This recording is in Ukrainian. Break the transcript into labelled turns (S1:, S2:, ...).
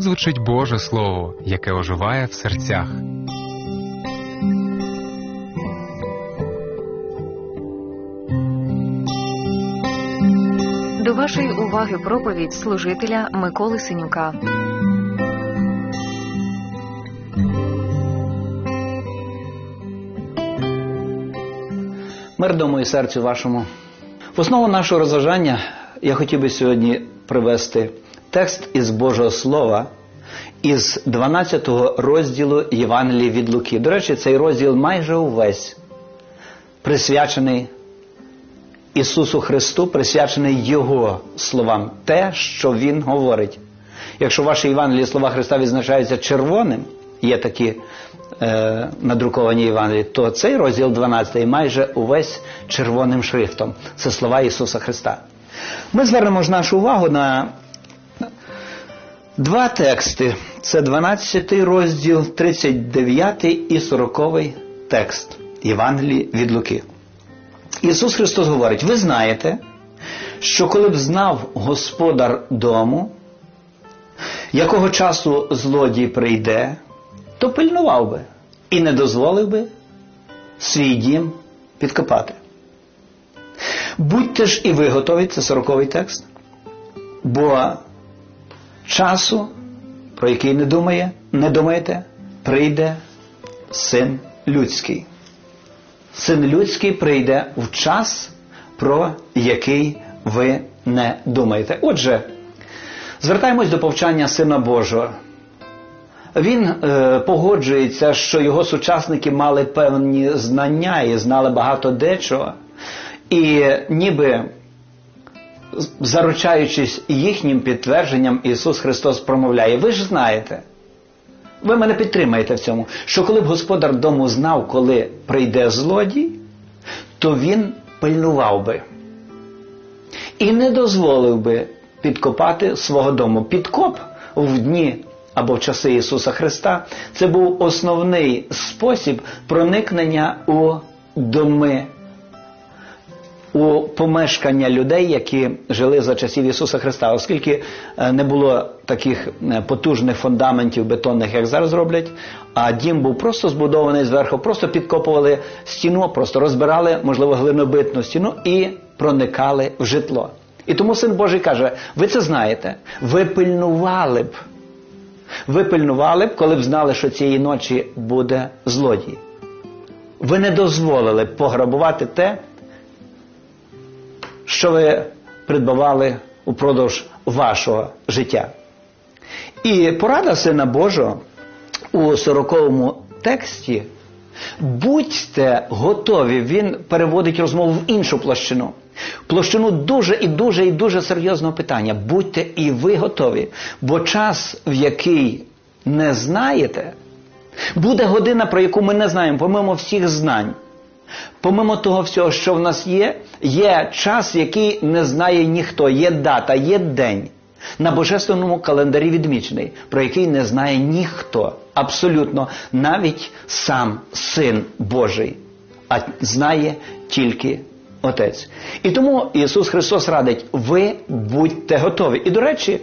S1: звучить Боже Слово, яке оживає в серцях.
S2: До вашої уваги проповідь служителя Миколи Синюка.
S3: Мир дому і серцю вашому. В основу нашого розважання я хотів би сьогодні привести текст із Божого Слова, із 12 розділу Євангелії від Луки. До речі, цей розділ майже увесь присвячений Ісусу Христу, присвячений Його словам, те, що Він говорить. Якщо в вашій Євангелії слова Христа відзначаються червоним, є такі надруковані Євангелії, то цей розділ 12 майже увесь червоним шрифтом. Це слова Ісуса Христа. Ми звернемо ж нашу увагу на два тексти. Це 12 розділ, 39 і 40 текст Євангелії від Луки. Ісус Христос говорить: ви знаєте, що коли б знав господар дому, якого часу злодій прийде, то пильнував би і не дозволив би свій дім підкопати. Будьте ж і ви готові, це 40-й текст, бо часу, про який не думаєте, прийде Син Людський. Син Людський прийде в час, про який ви не думаєте. Отже, звертаємось до повчання Сина Божого. Він погоджується, що його сучасники мали певні знання і знали багато дечого. І ніби заручаючись їхнім підтвердженням, Ісус Христос промовляє: ви ж знаєте, ви мене підтримаєте в цьому, що коли б господар дому знав, коли прийде злодій, то він пильнував би і не дозволив би підкопати свого дому. Підкоп в дні або в часи Ісуса Христа – це був основний спосіб проникнення у доми, у помешкання людей, які жили за часів Ісуса Христа. Оскільки не було таких потужних фундаментів бетонних, як зараз роблять, а дім був просто збудований зверху, просто підкопували стіну, просто розбирали, можливо, глинобитну стіну і проникали в житло. І тому Син Божий каже: ви це знаєте, ви пильнували б, коли б знали, що цієї ночі буде злодій. Ви не дозволили б пограбувати те, що ви придбавали упродовж вашого життя. І порада Сина Божого у 40-му тексті: будьте готові. Він переводить розмову в іншу площину. Площину дуже серйозного питання. Будьте і ви готові, бо час, в який не знаєте, буде година, про яку ми не знаємо, помимо всіх знань. Помимо того всього, що в нас є час, який не знає ніхто, є дата, є день на божественному календарі відмічений, про який не знає ніхто, абсолютно, навіть сам Син Божий, а знає тільки Отець. І тому Ісус Христос радить: ви будьте готові. І, до речі,